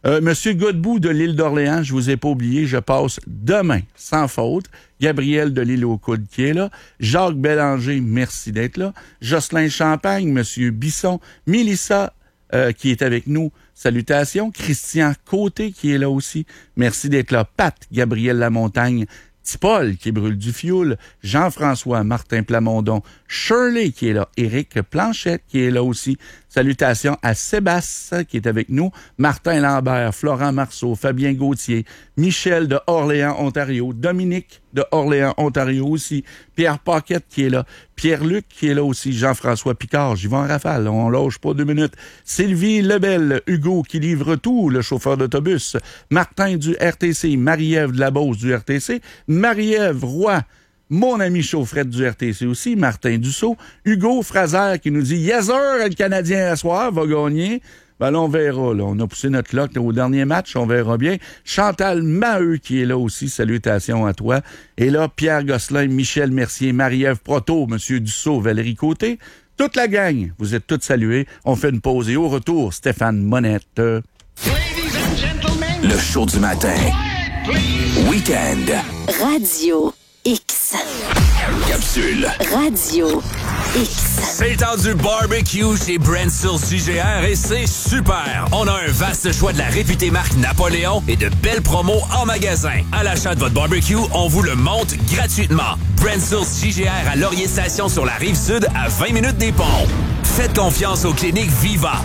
Monsieur Godbout de l'île d'Orléans, je vous ai pas oublié, je passe demain, sans faute. Gabriel de l'île aux Coudes qui est là. Jacques Bélanger, merci d'être là. Jocelyn Champagne, Monsieur Bisson. Mélissa qui est avec nous, salutations. Christian Côté qui est là aussi, merci d'être là. Pat, Gabriel Lamontagne. Paul qui brûle du fioul, Jean-François, Martin Plamondon, Shirley qui est là, Éric Planchette qui est là aussi. Salutations à Sébastien qui est avec nous, Martin Lambert, Florent Marceau, Fabien Gauthier, Michel de Orléans, Ontario, Dominique de Orléans, Ontario aussi, Pierre Paquette qui est là, Pierre-Luc qui est là aussi, Jean-François Picard, j'y vais en rafale, on lâche pas 2 minutes. Sylvie Lebel, Hugo qui livre tout, le chauffeur d'autobus, Martin du RTC, Marie-Ève de la Beauce du RTC, Marie-Ève Roy, mon ami chaufferette du RTC aussi, Martin Dussault, Hugo Fraser qui nous dit « Yes sir, le Canadien à soir va gagner ». Ben là, on verra. Là. On a poussé notre lock au dernier match, on verra bien. Chantal Maheu qui est là aussi, salutations à toi. Et là, Pierre Gosselin, Michel Mercier, Marie-Ève Proto, Monsieur Dussault, Valérie Côté. Toute la gang, vous êtes toutes salués. On fait une pause et au retour, Stéphane Monette. Ladies and gentlemen, le show du matin. Week-end. Radio X. Capsule. Radio X. C'est le temps du barbecue chez Brandsteel CGR et c'est super! On a un vaste choix de la réputée marque Napoléon et de belles promos en magasin. À l'achat de votre barbecue, on vous le monte gratuitement. Brandsteel CGR à Laurier Station sur la Rive-Sud à 20 minutes des ponts. Faites confiance aux cliniques Viva.